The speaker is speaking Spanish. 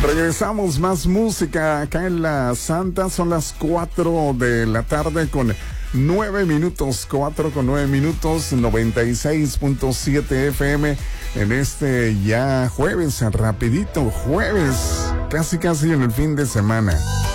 Regresamos, más música acá en La Santa. Son las 4 de la tarde con 9 minutos, 4 con 9 minutos, 96.7 FM en este ya jueves, rapidito jueves, casi en el fin de semana.